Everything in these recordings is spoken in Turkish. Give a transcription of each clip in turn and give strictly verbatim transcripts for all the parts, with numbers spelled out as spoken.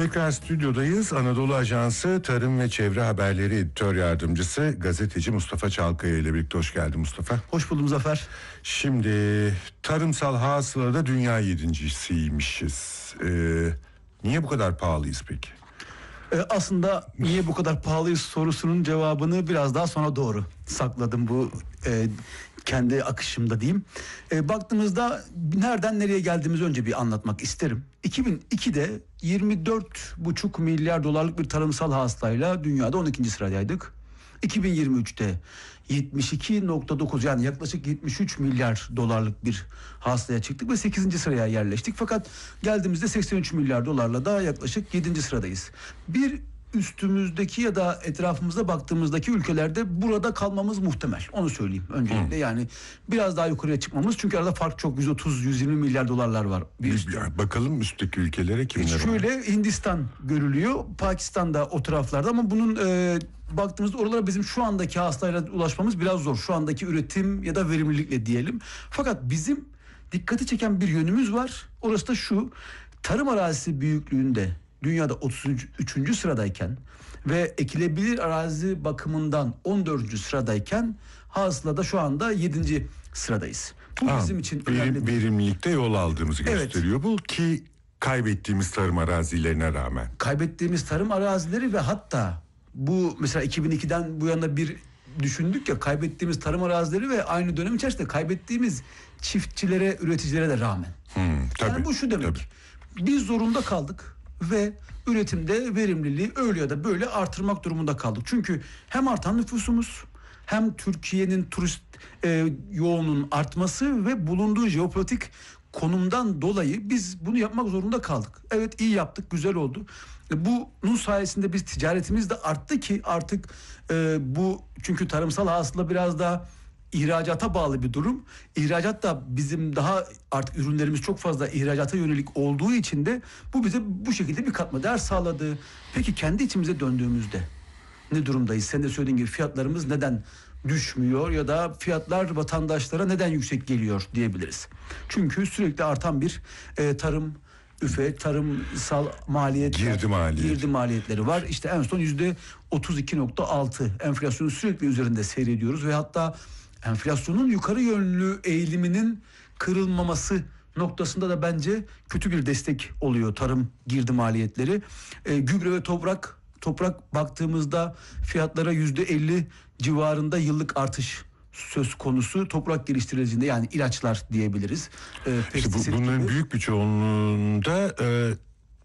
Tekrar stüdyodayız. Anadolu Ajansı Tarım ve Çevre Haberleri Editör Yardımcısı Gazeteci Mustafa Çalkaya ile birlikte. Hoş geldin Mustafa. Hoş buldum Zafer. Şimdi tarımsal hasılada dünya yedincisiymişiz. Ee, niye bu kadar pahalıyız peki? Ee, aslında niye bu kadar pahalıyız sorusunun cevabını biraz daha sonra doğru sakladım bu e, kendi akışımda diyeyim. E, baktığımızda nereden nereye geldiğimizi önce bir anlatmak isterim. iki bin ikide yirmi dört buçuk milyar dolarlık bir tarımsal hasılayla dünyada on ikinci sıradaydık. iki bin yirmi üçte yetmiş iki nokta dokuz yani yaklaşık yetmiş üç milyar dolarlık bir hasılaya çıktık ve sekizinci sıraya yerleştik. Fakat geldiğimizde seksen üç milyar dolarla da yaklaşık yedinci sıradayız. Bir üstümüzdeki ya da etrafımıza baktığımızdaki ülkelerde burada kalmamız muhtemel. Onu söyleyeyim öncelikle. Hmm. Yani biraz daha yukarıya çıkmamız, çünkü arada fark çok, yüz otuz yüz yirmi milyar dolarlar var. Bir üst. Bakalım üstteki ülkelere kimler var? Şöyle Hindistan görülüyor, Pakistan da o taraflarda, ama bunun e, baktığımızda oralara bizim şu andaki hasılayla ulaşmamız biraz zor. Şu andaki üretim ya da verimlilikle diyelim. Fakat bizim dikkati çeken bir yönümüz var. Orası da şu: tarım arazisi büyüklüğünde dünyada otuz üçüncü sıradayken ve ekilebilir arazi bakımından on dördüncü sıradayken hasılada şu anda yedinci sıradayız. Bu ha, bizim için verim, önemli. Verimlilikte yol aldığımızı evet. gösteriyor bu, ki kaybettiğimiz tarım arazilerine rağmen. Kaybettiğimiz tarım arazileri ve hatta bu mesela iki bin ikiden bu yana bir düşündük ya, kaybettiğimiz tarım arazileri ve aynı dönem içerisinde kaybettiğimiz çiftçilere, üreticilere de rağmen. Hmm, tabii, yani bu şu demek: tabii. Biz zorunda kaldık ve üretimde verimliliği öyle ya da böyle artırmak durumunda kaldık. Çünkü hem artan nüfusumuz, hem Türkiye'nin turist e, yoğunluğunun artması ve bulunduğu jeopolitik konumdan dolayı biz bunu yapmak zorunda kaldık. Evet, iyi yaptık, güzel oldu. E, bunun sayesinde biz ticaretimiz de arttı ki artık e, bu, çünkü tarımsal hasıla biraz daha ihracata bağlı bir durum. İhracat da bizim daha artık ürünlerimiz çok fazla ihracata yönelik olduğu için de bu bize bu şekilde bir katma değer sağladı. Peki kendi içimize döndüğümüzde ne durumdayız? Sen de söylediğin gibi fiyatlarımız neden düşmüyor ya da fiyatlar vatandaşlara neden yüksek geliyor diyebiliriz. Çünkü sürekli artan bir e, tarım üfe, tarımsal maliyetler, girdi, maliyet. girdi maliyetleri var. İşte en son yüzde otuz iki nokta altı enflasyonu sürekli üzerinde seyrediyoruz ve hatta enflasyonun yukarı yönlü eğiliminin kırılmaması noktasında da bence kötü bir destek oluyor tarım girdi maliyetleri. E, gübre ve toprak toprak baktığımızda fiyatlara yüzde elli civarında yıllık artış söz konusu. Toprak geliştiricinde, yani ilaçlar diyebiliriz. E, işte bu, bunların gibi. büyük bir çoğunluğunda e,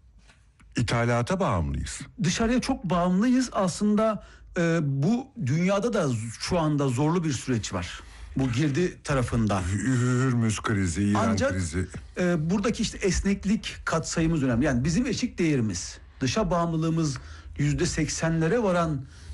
ithalata bağımlıyız. Dışarıya çok bağımlıyız. Aslında e, bu dünyada da şu anda zorlu bir süreç var. Bu girdi tarafından. Hürmüz krizi, İran Ancak, krizi. E, buradaki işte esneklik katsayımız önemli. Yani bizim eşik değerimiz, dışa bağımlılığımız yüzde seksenlere varan